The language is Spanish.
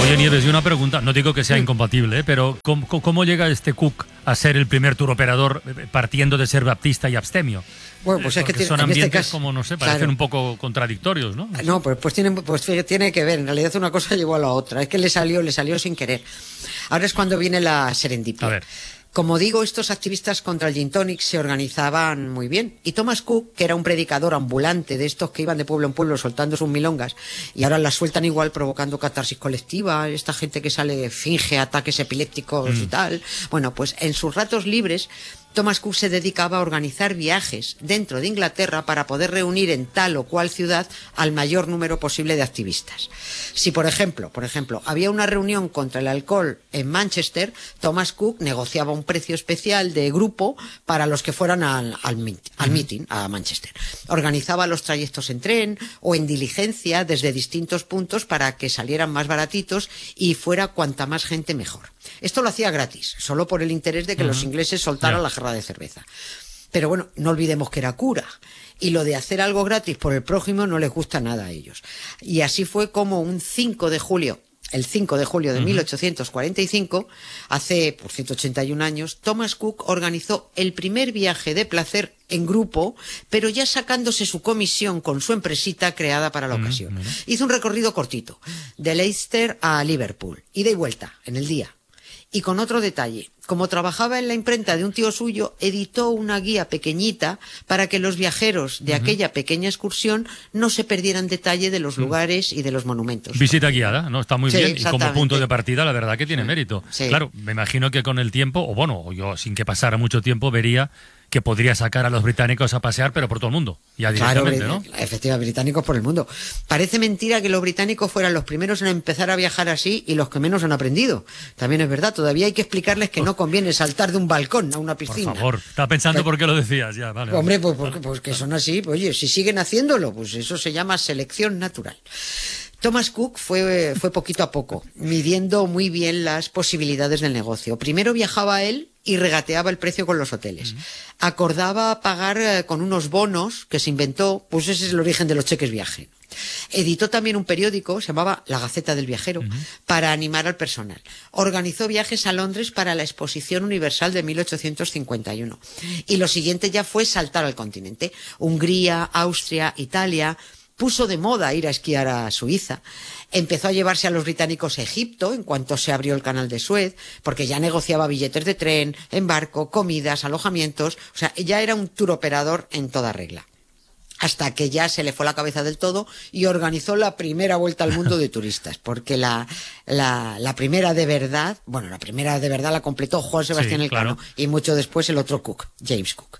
Oye, Nieves, y una pregunta, no digo que sea incompatible, pero ¿cómo llega este Cook a ser el primer tour operador partiendo de ser baptista y abstemio? Bueno, pues es que son en ambientes este caso, como, no sé, parecen un poco contradictorios, ¿no? No, pues tiene que ver. En realidad una cosa llevó a la otra. Es que le salió sin querer. Ahora es cuando viene la serendipia. A ver. Como digo, estos activistas contra el gin tonic se organizaban muy bien. Y Thomas Cook, que era un predicador ambulante de estos que iban de pueblo en pueblo soltando sus milongas, y ahora las sueltan igual provocando catarsis colectiva, esta gente que finge ataques epilépticos y tal. Bueno, pues en sus ratos libres, Thomas Cook se dedicaba a organizar viajes dentro de Inglaterra para poder reunir en tal o cual ciudad al mayor número posible de activistas. Si, por ejemplo, había una reunión contra el alcohol en Manchester, Thomas Cook negociaba un precio especial de grupo para los que fueran al meeting a Manchester. Organizaba los trayectos en tren o en diligencia desde distintos puntos para que salieran más baratitos y fuera cuanta más gente mejor. Esto lo hacía gratis, solo por el interés de que los ingleses soltaran la jarra de cerveza. Pero bueno, no olvidemos que era cura. Y lo de hacer algo gratis por el prójimo no les gusta nada a ellos. Y así fue como el 5 de julio de 1845, hace por 181 años, Thomas Cook organizó el primer viaje de placer en grupo, pero ya sacándose su comisión con su empresita creada para la ocasión. Hizo un recorrido cortito, de Leicester a Liverpool, ida y vuelta, en el día. Y con otro detalle, como trabajaba en la imprenta de un tío suyo, editó una guía pequeñita para que los viajeros de aquella pequeña excursión no se perdieran detalle de los lugares y de los monumentos. Visita guiada, ¿no? Está muy bien. Y como punto de partida, la verdad que tiene mérito. Sí. Claro, me imagino que con el tiempo, o bueno, yo sin que pasara mucho tiempo, vería que podría sacar a los británicos a pasear, pero por todo el mundo, ya directamente, claro, ¿no? Efectivamente, británicos por el mundo. Parece mentira que los británicos fueran los primeros en empezar a viajar así y los que menos han aprendido. También es verdad, todavía hay que explicarles que no conviene saltar de un balcón a una piscina. Por favor, estaba pensando por qué lo decías, ya, vale. Hombre, pues que son así, oye, si siguen haciéndolo, pues eso se llama selección natural. Thomas Cook fue poquito a poco, midiendo muy bien las posibilidades del negocio. Primero viajaba él y regateaba el precio con los hoteles. Acordaba pagar con unos bonos que se inventó, pues ese es el origen de los cheques viaje. Editó también un periódico, se llamaba La Gaceta del Viajero, para animar al personal. Organizó viajes a Londres para la Exposición Universal de 1851. Y lo siguiente ya fue saltar al continente. Hungría, Austria, Italia. Puso de moda ir a esquiar a Suiza. Empezó a llevarse a los británicos a Egipto en cuanto se abrió el canal de Suez, porque ya negociaba billetes de tren, en barco, comidas, alojamientos. O sea, ya era un tour operador en toda regla. Hasta que ya se le fue la cabeza del todo y organizó la primera vuelta al mundo de turistas, porque la primera de verdad, la completó Juan Sebastián Elcano, y mucho después el otro Cook, James Cook.